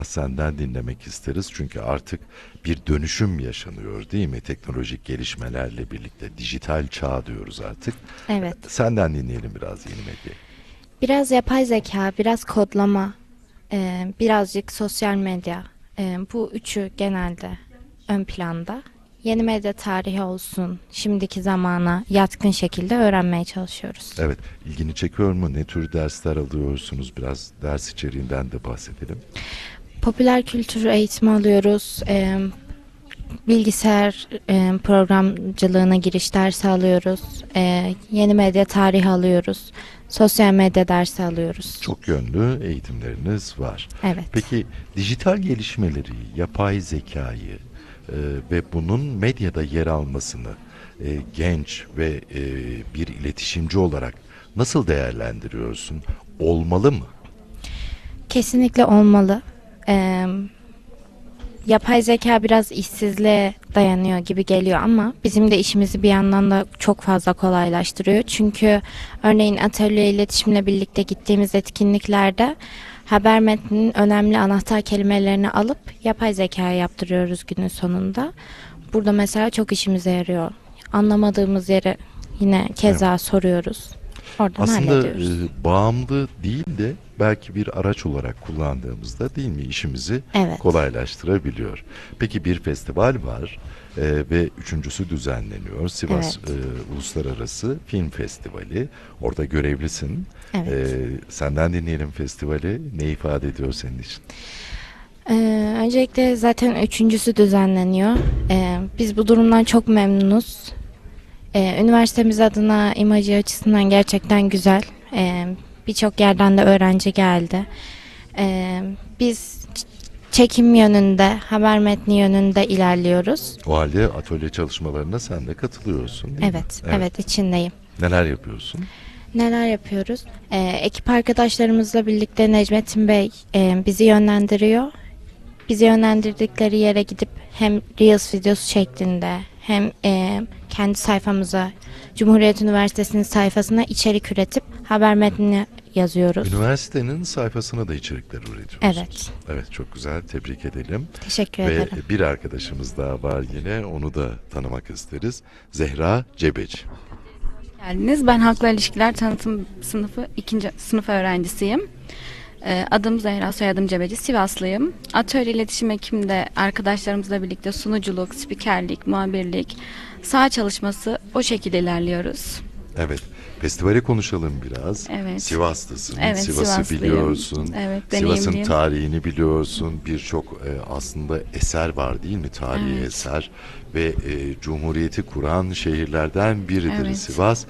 Senden dinlemek isteriz çünkü artık bir dönüşüm yaşanıyor değil mi? Teknolojik gelişmelerle birlikte dijital çağ diyoruz artık. Evet. Senden dinleyelim biraz yeni medyayı. Biraz yapay zeka, biraz kodlama, birazcık sosyal medya. Bu üçü genelde ön planda. Yeni medya tarihi olsun, şimdiki zamana yatkın şekilde öğrenmeye çalışıyoruz. Evet, ilgini çekiyor mu? Ne tür dersler alıyorsunuz? Biraz ders içeriğinden de bahsedelim. Popüler kültür eğitimi alıyoruz. Bilgisayar programcılığına giriş dersi alıyoruz. Yeni medya tarihi alıyoruz. Sosyal medya dersi alıyoruz. Çok yönlü eğitimleriniz var. Evet. Peki dijital gelişmeleri, yapay zekayı ve bunun medyada yer almasını genç ve bir iletişimci olarak nasıl değerlendiriyorsun? Olmalı mı? Kesinlikle olmalı. Ee, Yapay zeka biraz işsizliğe dayanıyor gibi geliyor ama bizim de işimizi bir yandan da çok fazla kolaylaştırıyor. Çünkü örneğin atölye iletişimle birlikte gittiğimiz etkinliklerde haber metninin önemli anahtar kelimelerini alıp yapay zekaya yaptırıyoruz günün sonunda. Burada mesela çok işimize yarıyor. Anlamadığımız yeri yine Evet. keza soruyoruz. Oradan Aslında hallediyoruz. bağımlı değil de belki bir araç olarak kullandığımızda değil mi işimizi Evet. kolaylaştırabiliyor. Peki bir festival var ve üçüncüsü düzenleniyor. Sivas Evet. Uluslararası Film Festivali. Orada görevlisin. Evet. Senden dinleyelim festivali. Ne ifade ediyor senin için? Öncelikle zaten üçüncüsü düzenleniyor. Biz bu durumdan çok memnunuz. Üniversitemiz adına imajı açısından gerçekten güzel. Birçok yerden de öğrenci geldi. Biz çekim yönünde, haber metni yönünde ilerliyoruz. O halde atölye çalışmalarına sen de katılıyorsun değil mi? Evet, evet içindeyim. Neler yapıyorsun? Neler yapıyoruz? Ekip arkadaşlarımızla birlikte Necmettin Bey bizi yönlendiriyor. Bizi yönlendirdikleri yere gidip hem Reels videosu şeklinde hem kendi sayfamıza, Cumhuriyet Üniversitesi'nin sayfasına içerik üretip haber metnini yazıyoruz. Üniversitenin sayfasına da içerikler üretiyorsunuz. Evet. Evet, çok güzel. Tebrik edelim. Teşekkür Ve ederim. bir arkadaşımız daha var yine. Onu da tanımak isteriz. Zehra Cebeci. Geldiniz. Ben Halkla İlişkiler Tanıtım Sınıfı 2. sınıf öğrencisiyim. Adım Zehra, soyadım Cebeci, Sivaslıyım. Atölye iletişim ekiminde arkadaşlarımızla birlikte sunuculuk, spikerlik, muhabirlik, saha çalışması o şekilde ilerliyoruz. Evet. Festivali konuşalım biraz. Evet. Sivas'tasın. Evet, Sivas'ı Sivaslıyım. biliyorsun. Evet, Sivas'ın deneyimliyim. tarihini biliyorsun. Birçok aslında eser var değil mi? Tarihi Evet. eser. Ve Cumhuriyeti kuran şehirlerden biridir Evet. Sivas.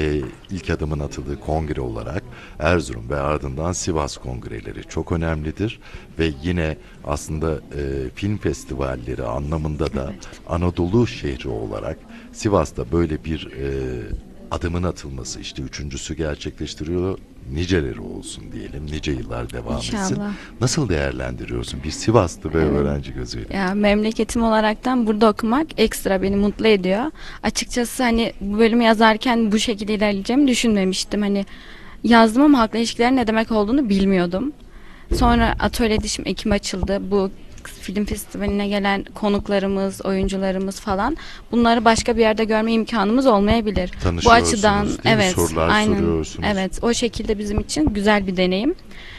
İlk adımın atıldığı kongre olarak Erzurum ve ardından Sivas kongreleri çok önemlidir. Ve yine aslında film festivalleri anlamında da Anadolu şehri olarak Sivas'ta böyle bir adımın atılması, işte üçüncüsü gerçekleştiriyor. Niceleri olsun diyelim. Nice yıllar devam etsin. İnşallah. Nasıl değerlendiriyorsun bir Sivaslı ve Evet. öğrenci gözüyle? Ya memleketim olaraktan burada okumak ekstra beni mutlu ediyor. Açıkçası hani bu bölümü yazarken bu şekilde ilerleyeceğimi düşünmemiştim. Hani yazdım ama halkla ilişkilerin ne demek olduğunu bilmiyordum. Sonra atölye iletişim ekim açıldı. Bu film festivaline gelen konuklarımız, oyuncularımız falan bunları başka bir yerde görme imkanımız olmayabilir. Bu Tanışıyorsunuz açıdan değil mi? evet, Sorular aynen, soruyorsunuz. evet, o şekilde bizim için güzel bir deneyim.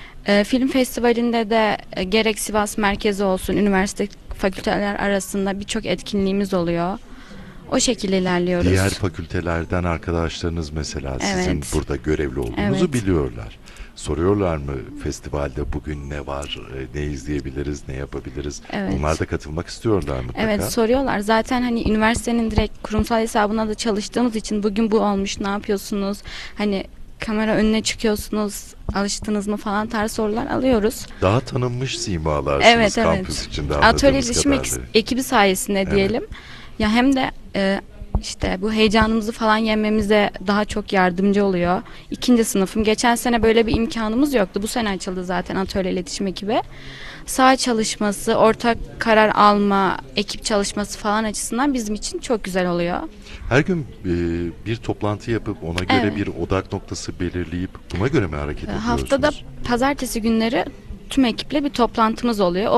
Film festivalinde de gerek Sivas merkezi olsun, üniversite fakülteler arasında birçok etkinliğimiz oluyor. O şekilde ilerliyoruz. Diğer fakültelerden arkadaşlarınız mesela sizin Evet. burada görevli olduğunuzu Evet. biliyorlar. Soruyorlar mı festivalde bugün ne var, ne izleyebiliriz, ne yapabiliriz? Evet. Onlar da katılmak istiyorlar mutlaka. Evet, soruyorlar. Zaten hani üniversitenin direkt kurumsal hesabına da çalıştığımız için bugün bu olmuş, ne yapıyorsunuz? Hani kamera önüne çıkıyorsunuz, alıştınız mı falan tarz sorular alıyoruz. Daha tanınmış simalarsınız Evet, kampüs içinde Atölye anladığımız iletişim kadarıyla. ekibi sayesinde Evet. diyelim. Ya hem de işte bu heyecanımızı falan yenmemize daha çok yardımcı oluyor. 2. sınıfım. Geçen sene böyle bir imkanımız yoktu. Bu sene açıldı zaten atölye iletişim ekibi. Saha çalışması, ortak karar alma, ekip çalışması falan açısından bizim için çok güzel oluyor. Her gün bir toplantı yapıp ona göre Evet. bir odak noktası belirleyip buna göre mi hareket ediyorsunuz? Haftada pazartesi günleri tüm ekiple bir toplantımız oluyor.